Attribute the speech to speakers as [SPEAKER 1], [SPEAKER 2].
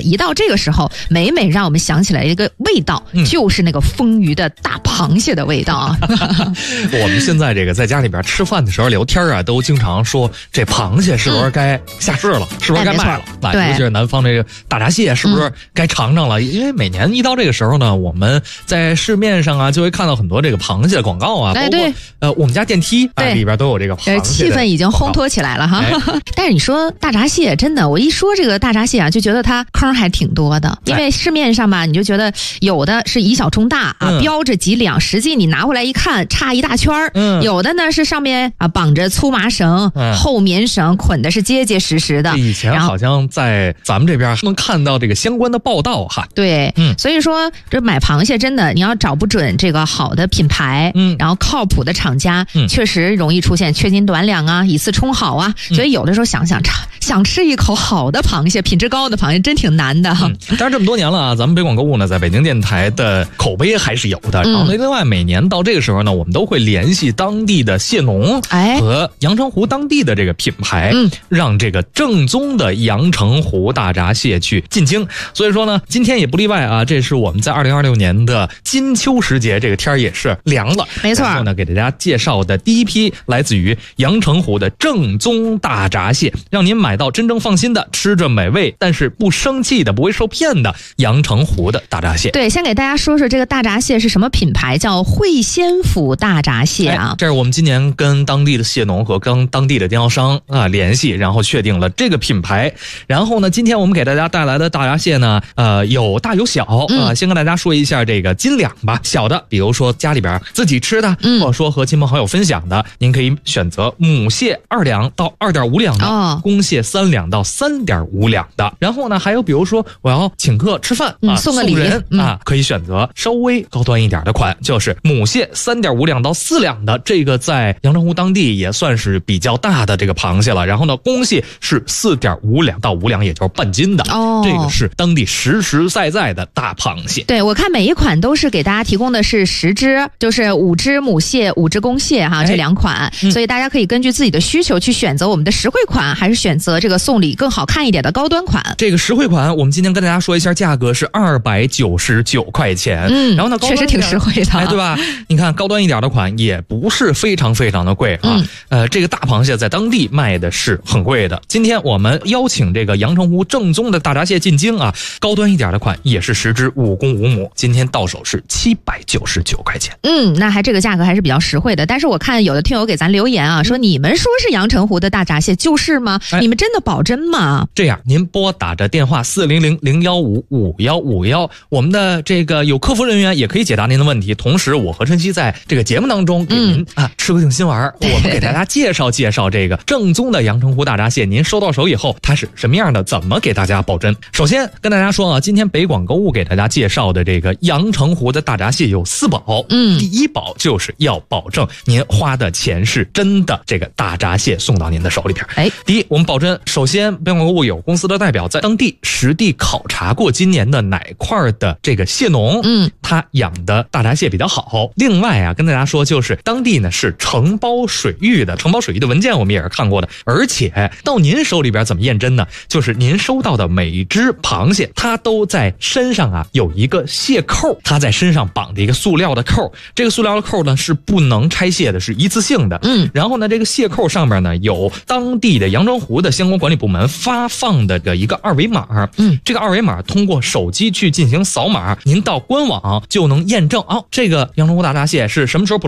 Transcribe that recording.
[SPEAKER 1] 一到这个时候，每让我们想起来一个味道，就是那个丰腴的大螃蟹的味道啊。
[SPEAKER 2] 我们现在这个在家里边吃饭的时候聊天啊，都经常说这螃蟹是不是该下市了，是不是该卖了？尤其是南方这个大闸蟹是不是该尝尝了？因为每年一到这个时候呢，我们在市面上啊就会看到很多这个螃蟹的广告啊，包括我们家电梯里边都有这个螃蟹的
[SPEAKER 1] 气氛已经烘托起来了哈。但是你说大闸蟹真的，我一说这个大闸蟹啊，就觉得它坑还挺多的，因为市面上吧，你就觉得有的是以小充大啊，标着几两，实际你拿回来一看，差一大圈有的呢是上面啊绑着粗麻绳、厚棉绳，捆的是结结实实的。
[SPEAKER 2] 以前好像在咱们这边能看到这个相关的报道哈。
[SPEAKER 1] 对，所以说这买螃蟹真的你要找不准这个好的品牌，然后靠谱的厂家，确实容易出现缺斤短两啊，以次充好啊。所以有的时候想吃一口好的螃蟹，品质高的螃蟹真挺难的。
[SPEAKER 2] 但是这么多年了啊，咱们北广购物呢，在北京电台的口碑还是有的。然后另外每年到这个时候呢，我们都会联系当地的蟹农和阳澄湖当地的这个品牌，让这个正宗的阳澄湖大闸蟹去进京。所以说呢，今天也不例外啊，这是我们在2026年的金秋时节，这个天也是凉了，
[SPEAKER 1] 没错。
[SPEAKER 2] 然后呢，给大家介绍的第一批来自于阳澄湖的正宗大闸蟹，让您买到真正放心的吃着美味但是不生气的，不会受骗的阳澄湖的大闸蟹。
[SPEAKER 1] 对，先给大家说说这个大闸蟹是什么品牌，叫会仙府大闸蟹啊。
[SPEAKER 2] 这是我们今年跟当地的蟹农和跟当地的经销商联系，然后确定了这个品牌。然后呢，今天我们给大家带来的大闸蟹呢，有大有小先跟大家说一下这个斤两吧。小的，比如说家里边自己吃的，或者说和亲朋好友分享的，您可以选择母蟹2两到2.5两的，公蟹3两到3.5两的。然后呢，还有比如说我要请客吃饭
[SPEAKER 1] 送个礼
[SPEAKER 2] 人可以选择稍微高端一点的款，就是母蟹3.5两到4两的，这个在阳澄湖当地也算是比较大的这个螃蟹了。然后呢，公蟹是4.5两到5两，也就是半斤的，这个是当地实实在在的大螃蟹。
[SPEAKER 1] 对，我看每一款都是给大家提供的是10只，就是5只母蟹5只公蟹哈，这2款，所以大家可以根据自己的需求去选择我们的实惠款，还是选择这个送礼更好看一点的高端款。
[SPEAKER 2] 这个实惠款我们今天跟大家说一下，价格是299块钱，然后呢，
[SPEAKER 1] 确实挺实惠的，
[SPEAKER 2] 对吧？你看高端一点的款也不是非常非常的贵这个大螃蟹在当地卖的是很贵的。今天我们邀请这个阳澄湖正宗的大闸蟹进京啊，高端一点的款也是10只5公5母，今天到手是799块钱。
[SPEAKER 1] 那这个价格还是比较实惠的。但是我看有的听友给咱留言啊，说你们说是阳澄湖的大闸蟹就是吗？你们真的保真吗？
[SPEAKER 2] 这样，您拨打着电话400-015-5151，我们的这个有客服人员也可以解答您的问题。同时，我和晨曦在这个节目当中给您吃个定心丸，我们给大家介绍介绍这个正宗的阳澄湖大闸蟹。您收到手以后，它是什么样的？怎么给大家保真？首先跟大家说啊，今天北广购物给大家介绍的这个阳澄湖的大闸蟹有4宝。第一宝就是要保证您花的钱是真的，这个大闸蟹送到您的手里边。第一，我们保真，首先北广购物有公司的代表在当地实地考察过今年的哪块的这个蟹农，他养的大闸蟹比较好。另外啊，跟大家说，就是当地呢是承包水域的，承包水域的文件我们也是看过的。而且到您手里边怎么验真呢？就是您收到的每一只螃蟹，它都在身上有一个蟹扣，它在身上绑着一个塑料的扣，这个塑料的扣呢是不能拆卸的，是一次性的。然后呢，这个蟹扣上面呢有当地的阳澄湖的相关管理部门发放的一个2维码。这个2维码通过手机去进行扫码，您到官网就能验证这个阳澄湖大闸蟹是什么时候捕